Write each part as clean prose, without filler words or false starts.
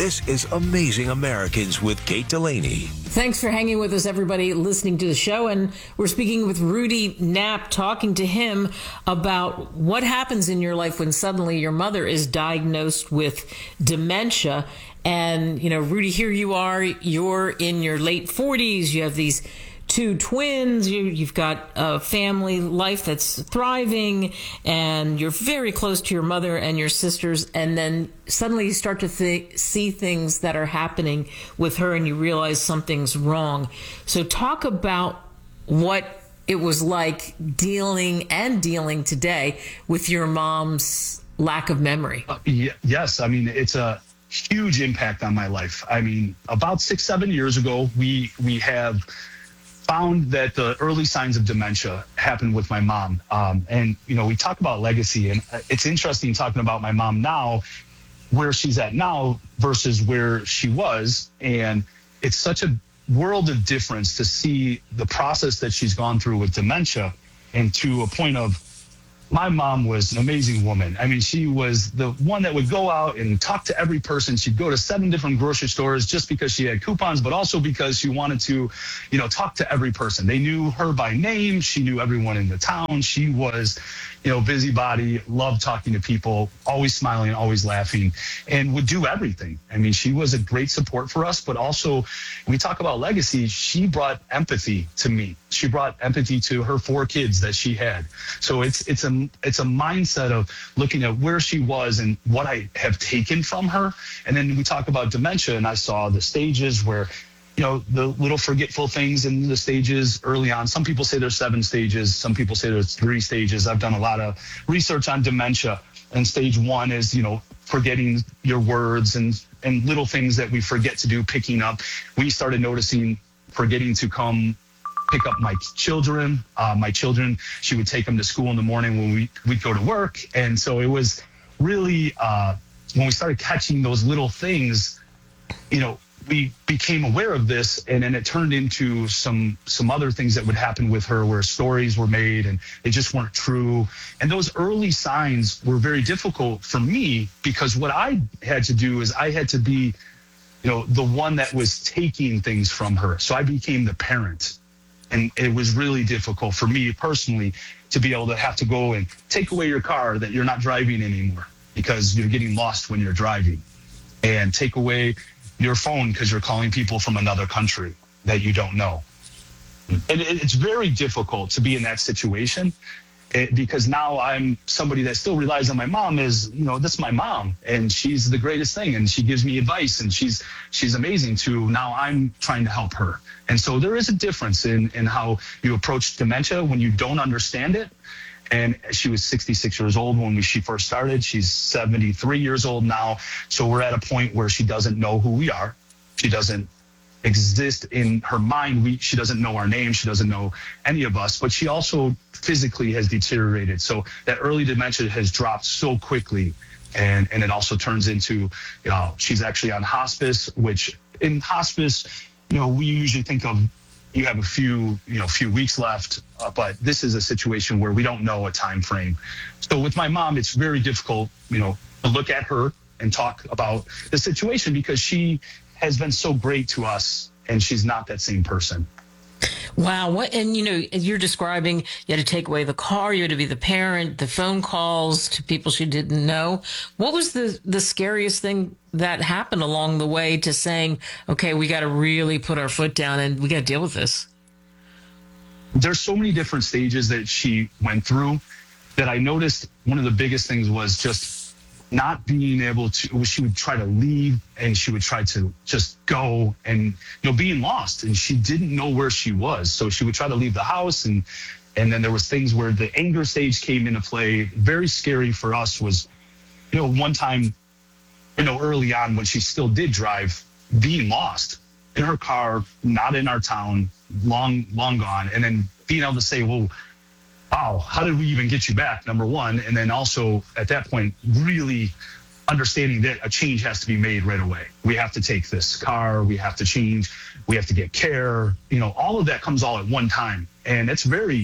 This is Amazing Americans with Kate Delaney. Thanks for hanging with us, everybody, listening to the show. And we're speaking with Rudy Knapp, talking to him about what happens in your life when suddenly your mother is diagnosed with dementia. And, you know, Rudy, here you are, you're in your late 40s, you have these two twins, you've got a family life that's thriving, and you're very close to your mother and your sisters, and then suddenly you start to see things that are happening with her and you realize something's wrong. So talk about what it was like dealing today with your mom's lack of memory. Yes, I mean, it's a huge impact on my life. I mean, about 6-7 years ago, we have found that the early signs of dementia happened with my mom. And, you know, we talk about legacy, and it's interesting talking about my mom now, where she's at now versus where she was. And it's such a world of difference to see the process that she's gone through with dementia, and to a point of, my mom was an amazing woman. I mean, she was the one that would go out and talk to every person. She'd go to 7 different grocery stores just because she had coupons, but also because she wanted to, you know, talk to every person. They knew her by name. She knew everyone in the town. She was, you know, busybody, loved talking to people, always smiling, always laughing, and would do everything. I mean, she was a great support for us, but also when we talk about legacy, she brought empathy to me. She brought empathy to her 4 kids that she had. So it's a mindset of looking at where she was and what I have taken from her. And then we talk about dementia, and I saw the stages where, you know, the little forgetful things in the stages early on. Some people say there's 7 stages. Some people say there's 3 stages. I've done a lot of research on dementia. And stage 1 is, you know, forgetting your words and little things that we forget to do, picking up. We started noticing forgetting to come pick up my children. She would take them to school in the morning when we'd go to work. And so it was really, when we started catching those little things, you know, we became aware of this, and then it turned into some other things that would happen with her, where stories were made and they just weren't true. And those early signs were very difficult for me, because what I had to do is I had to be, you know, the one that was taking things from her. So I became the parent. And it was really difficult for me personally to be able to have to go and take away your car that you're not driving anymore because you're getting lost when you're driving, and take away your phone because you're calling people from another country that you don't know. And it's very difficult to be in that situation, because now I'm somebody that still relies on my mom. Is, you know, this is my mom, and she's the greatest thing, and she gives me advice, and she's amazing too. Now I'm trying to help her. And so there is a difference in how you approach dementia when you don't understand it. And she was 66 years old when she first started. She's 73 years old now. So we're at a point where she doesn't know who we are. She doesn't exist in her mind. She doesn't know our name. She doesn't know any of us, but she also physically has deteriorated. So that early dementia has dropped so quickly. And it also turns into, you know, she's actually on hospice, which in hospice, you know, we usually think of, you have a few weeks left, but this is a situation where we don't know a time frame. So with my mom, it's very difficult, you know, to look at her and talk about the situation, because she has been so great to us, and she's not that same person. Wow. And, you know, you're describing you had to take away the car, you had to be the parent, the phone calls to people she didn't know. What was the scariest thing that happened along the way to saying, okay, we got to really put our foot down and we got to deal with this? There's so many different stages that she went through that I noticed one of the biggest things was just not being able to. She would try to leave, and she would try to just go, and, you know, being lost, and she didn't know where she was. So she would try to leave the house, and then there was things where the anger stage came into play. Very scary for us was, you know, one time, you know, early on when she still did drive, being lost in her car, not in our town, long gone, and then being able to say, well, wow, how did we even get you back, number one? And then also at that point, really understanding that a change has to be made right away. We have to take this car, we have to change, we have to get care. You know, all of that comes all at one time. And it's very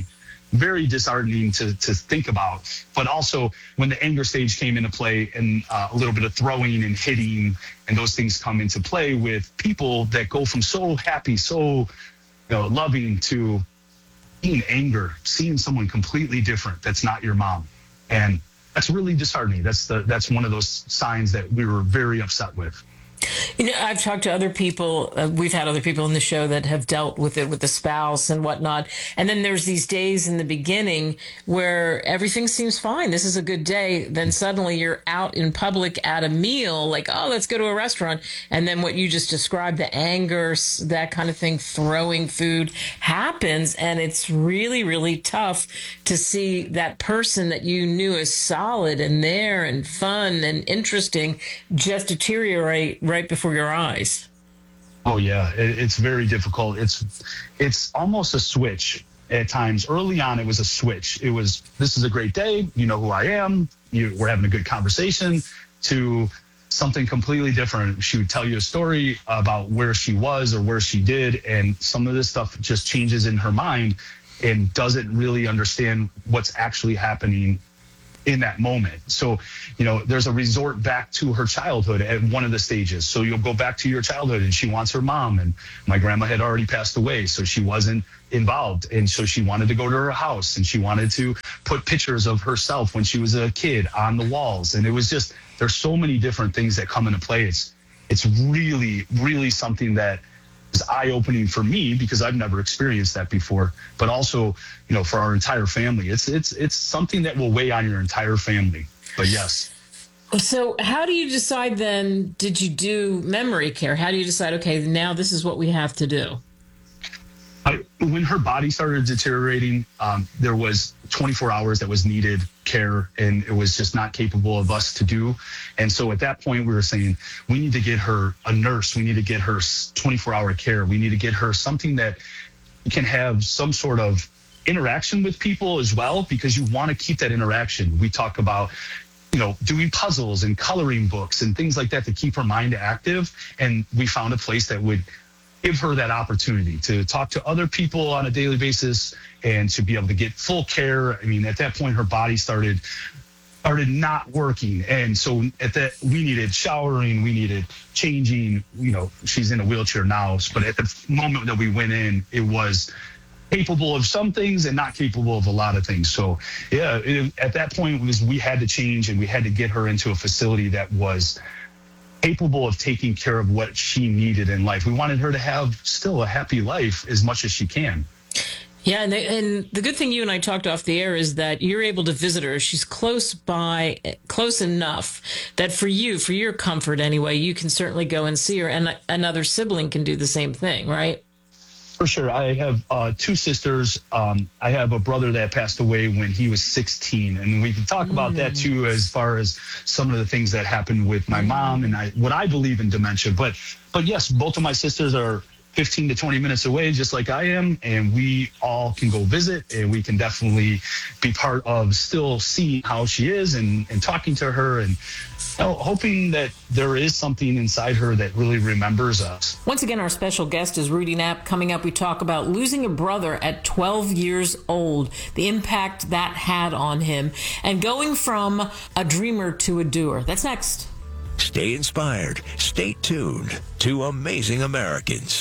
very disheartening to think about. But also when the anger stage came into play and a little bit of throwing and hitting and those things come into play with people that go from so happy, so loving to being anger, seeing someone completely different that's not your mom. And that's really disheartening. That's one of those signs that we were very upset with. I've talked to other people. We've had other people in the show that have dealt with it with the spouse and whatnot. And then there's these days in the beginning where everything seems fine. This is a good day. Then suddenly you're out in public at a meal, like, oh, let's go to a restaurant. And then what you just described, the anger, that kind of thing, throwing food happens. And it's really, really tough to see that person that you knew as solid and there and fun and interesting just deteriorate right before your eyes. Oh yeah, it's very difficult. It's almost a switch at times. Early on, it was a switch. It was, this is a great day. You know who I am. We're having a good conversation, to something completely different. She would tell you a story about where she was or where she did, and some of this stuff just changes in her mind and doesn't really understand what's actually happening in that moment. So, there's a resort back to her childhood at one of the stages. So you'll go back to your childhood and she wants her mom, and my grandma had already passed away, so she wasn't involved. And so she wanted to go to her house and she wanted to put pictures of herself when she was a kid on the walls. And it was just, there's so many different things that come into play. It's really, really something that is eye-opening for me because I've never experienced that before, but also, for our entire family. It's something that will weigh on your entire family. But yes. So how do you decide then, did you do memory care? How do you decide, okay, now this is what we have to do? When her body started deteriorating, there was 24 hours that was needed care, and it was just not capable of us to do. And so at that point, we were saying, we need to get her a nurse. We need to get her 24-hour care. We need to get her something that can have some sort of interaction with people as well, because you want to keep that interaction. We talk about doing puzzles and coloring books and things like that to keep her mind active. And we found a place that would give her that opportunity to talk to other people on a daily basis and to be able to get full care. I mean, at that point, her body started not working. And so we needed showering, we needed changing, she's in a wheelchair now, but at the moment that we went in, it was capable of some things and not capable of a lot of things. So yeah, at that point we had to change, and we had to get her into a facility that was capable of taking care of what she needed in life. We wanted her to have still a happy life as much as she can. Yeah, and the good thing you and I talked off the air is that you're able to visit her. She's close by, close enough that for your comfort anyway, you can certainly go and see her, and another sibling can do the same thing, right? For sure. I have two sisters. I have a brother that passed away when he was 16. And we can talk about that too, as far as some of the things that happened with my mom and what I believe in dementia. But yes, both of my sisters are 15 to 20 minutes away, just like I am. And we all can go visit, and we can definitely be part of still seeing how she is and talking to her, and hoping that there is something inside her that really remembers us. Once again, our special guest is Rudy Knapp. Coming up, we talk about losing a brother at 12 years old, the impact that had on him, and going from a dreamer to a doer. That's next. Stay inspired. Stay tuned to Amazing Americans.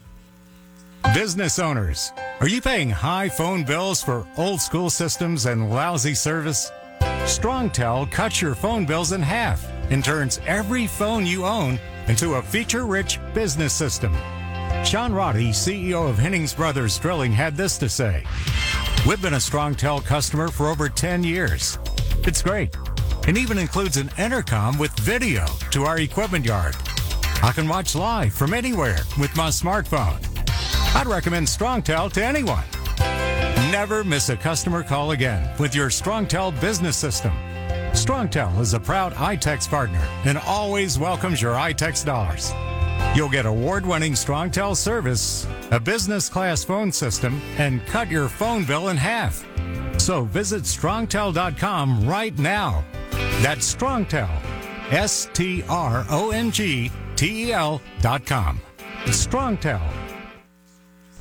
Business owners, are you paying high phone bills for old school systems and lousy service? StrongTel cuts your phone bills in half and turns every phone you own into a feature-rich business system. Sean Roddy, CEO of Hennings Brothers Drilling, had this to say: "We've been a StrongTel customer for over 10 years. It's great, and even includes an intercom with video to our equipment yard. I can watch live from anywhere with my smartphone. I'd recommend StrongTel to anyone. Never miss a customer call again with your StrongTel business system. StrongTel is a proud iTex partner and always welcomes your iTex dollars. You'll get award-winning StrongTel service, a business-class phone system, and cut your phone bill in half. So visit StrongTel.com right now. That's StrongTel, StrongTel.com. StrongTel.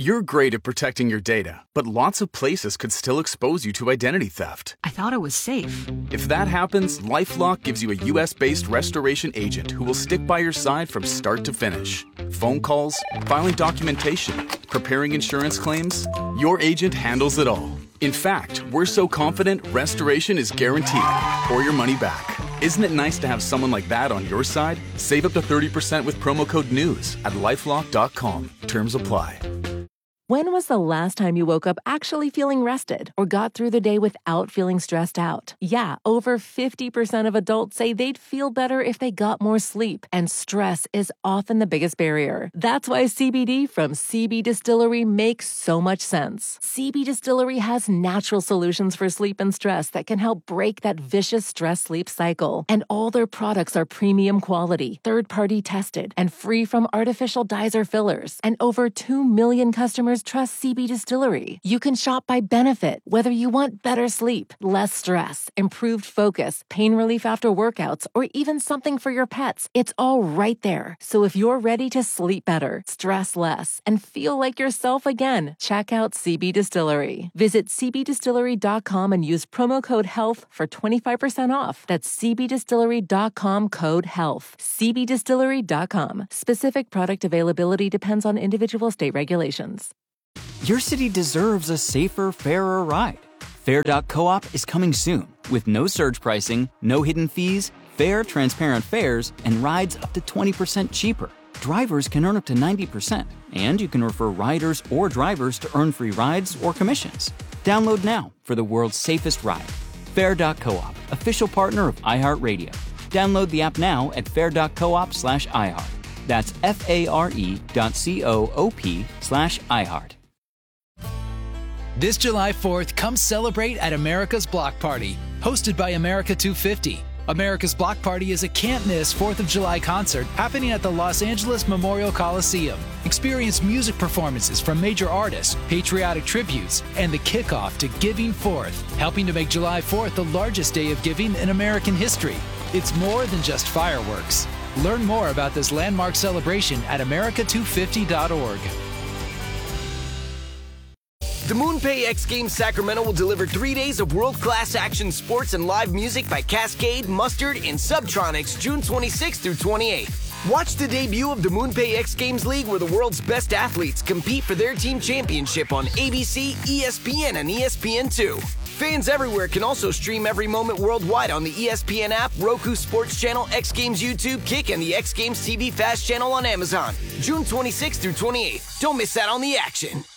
You're great at protecting your data, but lots of places could still expose you to identity theft. I thought it was safe. If that happens, LifeLock gives you a U.S.-based restoration agent who will stick by your side from start to finish. Phone calls, filing documentation, preparing insurance claims, your agent handles it all. In fact, we're so confident restoration is guaranteed or your money back. Isn't it nice to have someone like that on your side? Save up to 30% with promo code NEWS at LifeLock.com. Terms apply. When was the last time you woke up actually feeling rested or got through the day without feeling stressed out? Yeah, over 50% of adults say they'd feel better if they got more sleep, and stress is often the biggest barrier. That's why CBD from CB Distillery makes so much sense. CB Distillery has natural solutions for sleep and stress that can help break that vicious stress-sleep cycle. And all their products are premium quality, third-party tested, and free from artificial dyes or fillers. And over 2 million customers trust CB Distillery. You can shop by benefit, whether you want better sleep, less stress, improved focus, pain relief after workouts, or even something for your pets. It's all right there. So if you're ready to sleep better, stress less, and feel like yourself again, check out CB Distillery. Visit cbdistillery.com and use promo code HEALTH for 25% off. That's cbdistillery.com code HEALTH. cbdistillery.com. Specific product availability depends on individual state regulations. Your city deserves a safer, fairer ride. Fair.coop is coming soon with no surge pricing, no hidden fees, fair, transparent fares, and rides up to 20% cheaper. Drivers can earn up to 90%, and you can refer riders or drivers to earn free rides or commissions. Download now for the world's safest ride. Fair.coop, official partner of iHeartRadio. Download the app now at fair.coop/iHeart. That's FARE.coop/iHeart. This July 4th, come celebrate at America's Block Party, hosted by America 250. America's Block Party is a can't-miss 4th of July concert happening at the Los Angeles Memorial Coliseum. Experience music performances from major artists, patriotic tributes, and the kickoff to Giving Forth, helping to make July 4th the largest day of giving in American history. It's more than just fireworks. Learn more about this landmark celebration at america250.org. The MoonPay X Games Sacramento will deliver 3 days of world-class action sports and live music by Cascade, Mustard, and Subtronics June 26th through 28th. Watch the debut of the MoonPay X Games League, where the world's best athletes compete for their team championship on ABC, ESPN, and ESPN2. Fans everywhere can also stream every moment worldwide on the ESPN app, Roku Sports Channel, X Games YouTube, Kick, and the X Games TV Fast Channel on Amazon. June 26th through 28th. Don't miss out on the action.